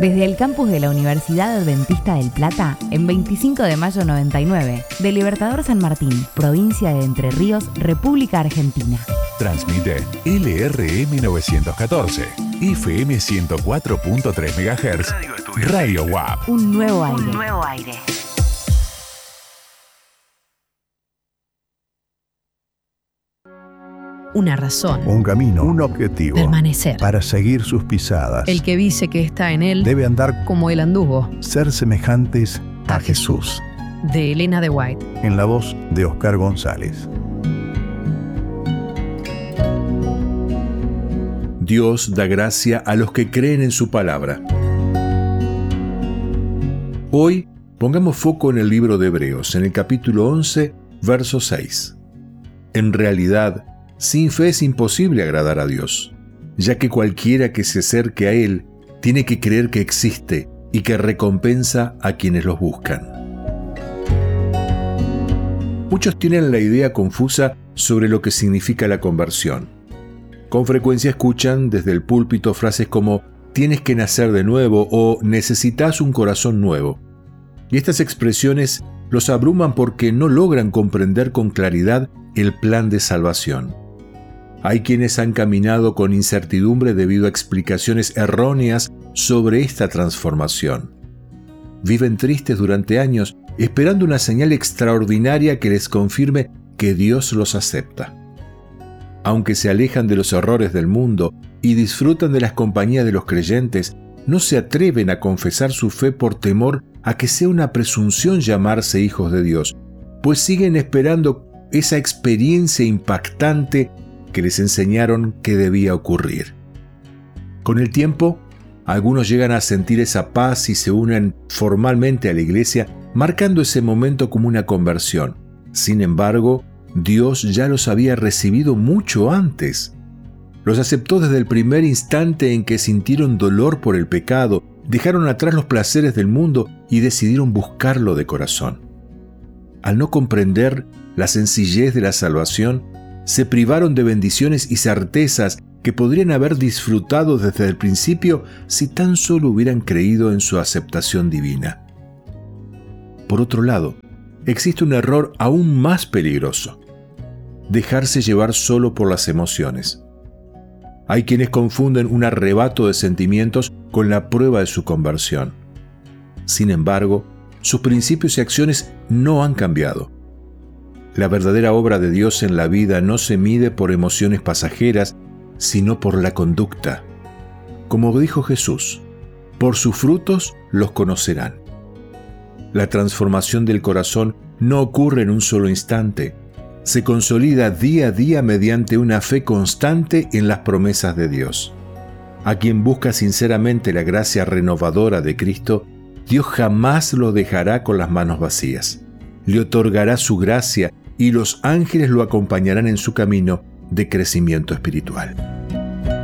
Desde el campus de la Universidad Adventista del Plata, en 25 de mayo 99, de Libertador San Martín, provincia de Entre Ríos, República Argentina. Transmite LRM 914, FM 104.3 MHz, Radio WAP. Un nuevo aire. Una razón. Un camino, un objetivo. Permanecer. Para seguir sus pisadas. El que dice que está en él debe andar como él anduvo. Ser semejantes a Jesús. De Elena de White. En la voz de Oscar González. Dios da gracia a los que creen en su palabra. Hoy pongamos foco en el libro de Hebreos, en el capítulo 11, verso 6. En realidad, sin fe es imposible agradar a Dios, ya que cualquiera que se acerque a Él tiene que creer que existe y que recompensa a quienes los buscan. Muchos tienen la idea confusa sobre lo que significa la conversión. Con frecuencia escuchan desde el púlpito frases como «tienes que nacer de nuevo» o «necesitas un corazón nuevo». Y estas expresiones los abruman porque no logran comprender con claridad el plan de salvación. Hay quienes han caminado con incertidumbre debido a explicaciones erróneas sobre esta transformación. Viven tristes durante años esperando una señal extraordinaria que les confirme que Dios los acepta. Aunque se alejan de los errores del mundo y disfrutan de las compañías de los creyentes, no se atreven a confesar su fe por temor a que sea una presunción llamarse hijos de Dios, pues siguen esperando esa experiencia impactante que les enseñaron que debía ocurrir. Con el tiempo, algunos llegan a sentir esa paz y se unen formalmente a la iglesia, marcando ese momento como una conversión. Sin embargo, Dios ya los había recibido mucho antes. Los aceptó desde el primer instante en que sintieron dolor por el pecado, dejaron atrás los placeres del mundo y decidieron buscarlo de corazón. Al no comprender la sencillez de la salvación, se privaron de bendiciones y certezas que podrían haber disfrutado desde el principio si tan solo hubieran creído en su aceptación divina. Por otro lado, existe un error aún más peligroso: dejarse llevar solo por las emociones. Hay quienes confunden un arrebato de sentimientos con la prueba de su conversión. Sin embargo, sus principios y acciones no han cambiado. La verdadera obra de Dios en la vida no se mide por emociones pasajeras, sino por la conducta. Como dijo Jesús, por sus frutos los conocerán. La transformación del corazón no ocurre en un solo instante. Se consolida día a día mediante una fe constante en las promesas de Dios. A quien busca sinceramente la gracia renovadora de Cristo, Dios jamás lo dejará con las manos vacías. Le otorgará su gracia y los ángeles lo acompañarán en su camino de crecimiento espiritual.